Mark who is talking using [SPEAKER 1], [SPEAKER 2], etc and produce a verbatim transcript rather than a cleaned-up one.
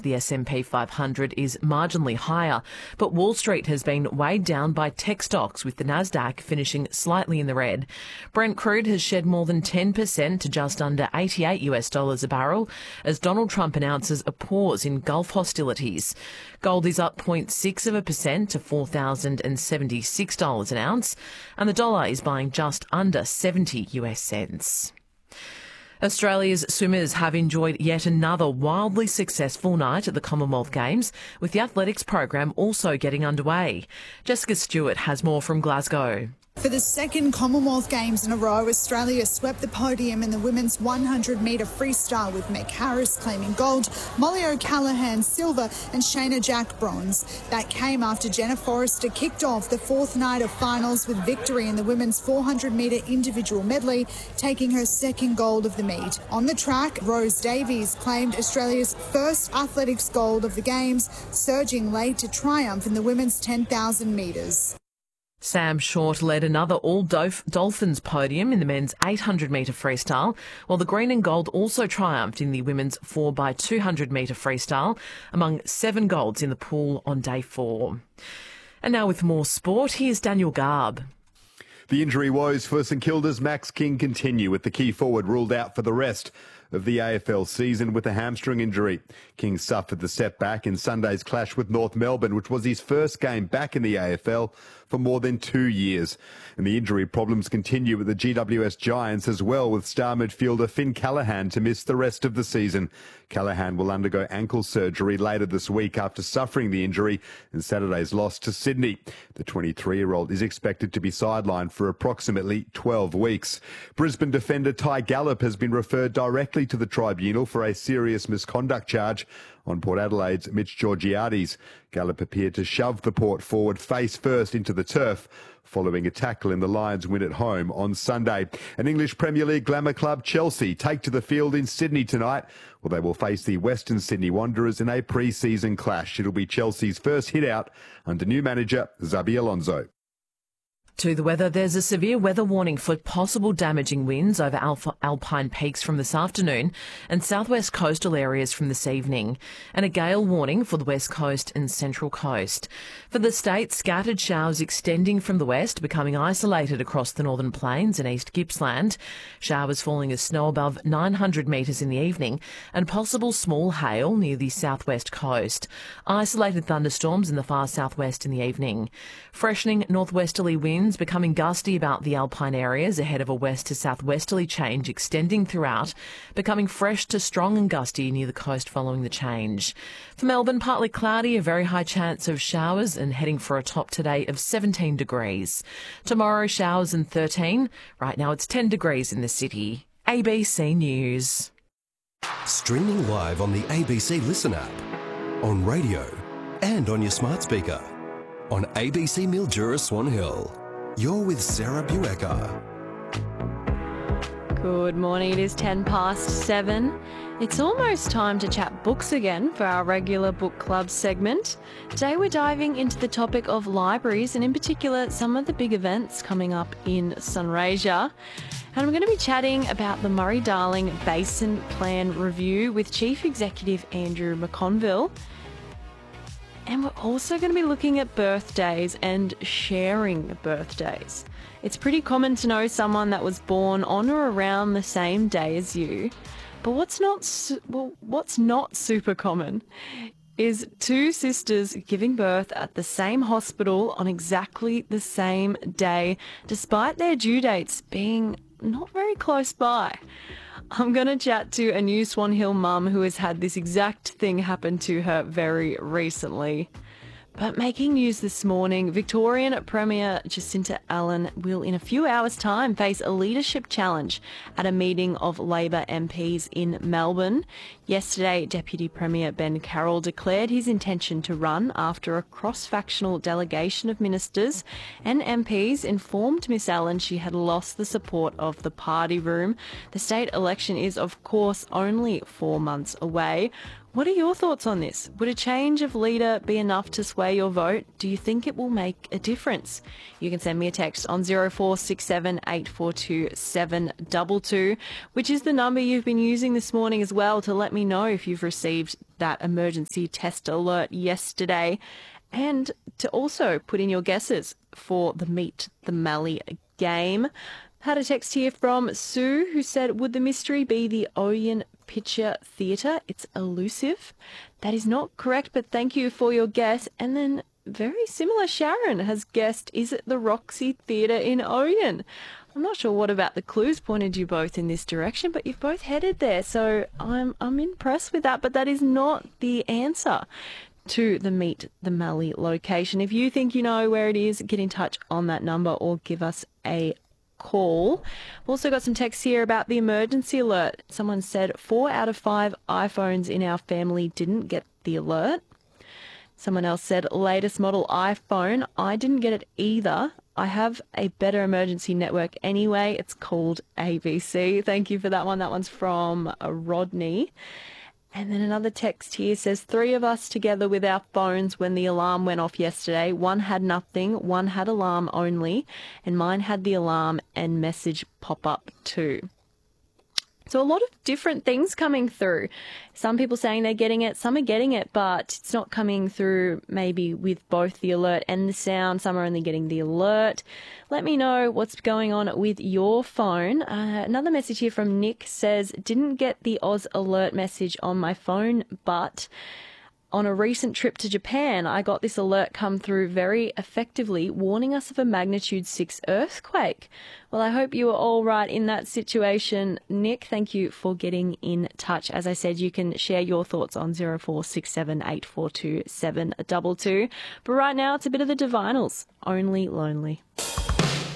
[SPEAKER 1] The S and P five hundred is marginally higher, but Wall Street has been weighed down by tech stocks, with the Nasdaq finishing slightly in the red. Brent crude has shed more than ten percent to just under eighty-eight US dollars a barrel as Donald Trump announces a pause in Gulf hostilities. Gold is up zero point six of a percent to four thousand seventy-six dollars an ounce, and the dollar is buying just under seventy US cents. Australia's swimmers have enjoyed yet another wildly successful night at the Commonwealth Games, with the athletics program also getting underway. Jessica Stewart has more from Glasgow.
[SPEAKER 2] For the second Commonwealth Games in a row, Australia swept the podium in the women's one hundred metre freestyle, with Meg Harris claiming gold, Molly O'Callaghan silver and Shayna Jack bronze. That came after Jenna Forrester kicked off the fourth night of finals with victory in the women's four hundred metre individual medley, taking her second gold of the meet. On the track, Rose Davies claimed Australia's first athletics gold of the Games, surging late to triumph in the women's ten thousand metres.
[SPEAKER 1] Sam Short led another all-Dolphins podium in the men's eight hundred metre freestyle, while the green and gold also triumphed in the women's four by two hundred metre freestyle, among seven golds in the pool on day four. And now with more sport, here's Daniel Garb.
[SPEAKER 3] The injury woes for St Kilda's Max King continue, with the key forward ruled out for the rest of the A F L season with a hamstring injury. King suffered the setback in Sunday's clash with North Melbourne, which was his first game back in the A F L for more than two years. And the injury problems continue with the G W S Giants as well, with star midfielder Finn Callaghan to miss the rest of the season. Callaghan will undergo ankle surgery later this week after suffering the injury in Saturday's loss to Sydney. The twenty-three-year-old is expected to be sidelined for approximately twelve weeks. Brisbane defender Ty Gallop has been referred directly to the tribunal for a serious misconduct charge on Port Adelaide's Mitch Georgiades. Gallop appeared to shove the Port forward face first into the turf following a tackle in the Lions' win at home on Sunday. An English Premier League glamour club, Chelsea, take to the field in Sydney tonight. Well, they will face the Western Sydney Wanderers in a pre-season clash. It'll be Chelsea's first hit out under new manager Xabi Alonso.
[SPEAKER 1] To the weather, there's a severe weather warning for possible damaging winds over Alpha, alpine peaks from this afternoon and southwest coastal areas from this evening, and a gale warning for the west coast and central coast. For the state, scattered showers extending from the west, becoming isolated across the northern plains and East Gippsland, showers falling as snow above nine hundred metres in the evening, and possible small hail near the southwest coast. Isolated thunderstorms in the far southwest in the evening. Freshening northwesterly winds becoming gusty about the alpine areas ahead of a west to southwesterly change extending throughout, becoming fresh to strong and gusty near the coast following the change. For Melbourne, partly cloudy, a very high chance of showers and heading for a top today of seventeen degrees. Tomorrow, showers and thirteen. Right now it's ten degrees in the city. A B C News.
[SPEAKER 4] Streaming live on the A B C Listen app, on radio and on your smart speaker. On A B C Mildura Swan Hill. You're with Sarah Buecker.
[SPEAKER 5] Good morning. It is ten past seven. It's almost time to chat books again for our regular book club segment. Today we're diving into the topic of libraries and in particular some of the big events coming up in Sunraysia. And I'm going to be chatting about the Murray-Darling Basin Plan Review with Chief Executive Andrew McConville. And we're also going to be looking at birthdays and sharing birthdays. It's pretty common to know someone that was born on or around the same day as you. But what's not su- well, what's not super common is two sisters giving birth at the same hospital on exactly the same day, despite their due dates being not very close by. I'm going to chat to a new Swan Hill mum who has had this exact thing happen to her very recently. But making news this morning, Victorian Premier Jacinta Allen will in a few hours' time face a leadership challenge at a meeting of Labor M Ps in Melbourne. Yesterday, Deputy Premier Ben Carroll declared his intention to run after a cross-factional delegation of ministers and M Ps informed Miss Allen she had lost the support of the party room. The state election is, of course, only four months away. What are your thoughts on this? Would a change of leader be enough to sway your vote? Do you think it will make a difference? You can send me a text on zero four six seven eight four two seven two two, which is the number you've been using this morning as well to let me know if you've received that emergency test alert yesterday, and to also put in your guesses for the Meet the Mallee game. Had a text here from Sue who said, would the mystery be the Oyen Picture Theatre? It's elusive. That is not correct, but thank you for your guess. And then very similar, Sharon has guessed, is it the Roxy Theatre in Oyen? I'm not sure what about the clues pointed you both in this direction, but you've both headed there. So I'm I'm impressed with that, but that is not the answer to the Meet the Mallee location. If you think you know where it is, get in touch on that number or give us a call. We've also got some texts here about the emergency alert. Someone said four out of five iPhones in our family didn't get the alert. Someone else said latest model iPhone. I didn't get it either. I have a better emergency network anyway. It's called A B C. Thank you for that one. That one's from Rodney. And then another text here says, three of us together with our phones when the alarm went off yesterday. One had nothing, one had alarm only, and mine had the alarm and message pop up too. So a lot of different things coming through. Some people saying they're getting it, some are getting it, but it's not coming through maybe with both the alert and the sound. Some are only getting the alert. Let me know what's going on with your phone. Uh, another message here from Nick says, didn't get the Oz alert message on my phone, but on a recent trip to Japan, I got this alert come through very effectively, warning us of a magnitude six earthquake. Well, I hope you were all right in that situation. Nick, thank you for getting in touch. As I said, you can share your thoughts on zero four six seven eight four two seven two two. But right now, it's a bit of the Divinals, Only Lonely.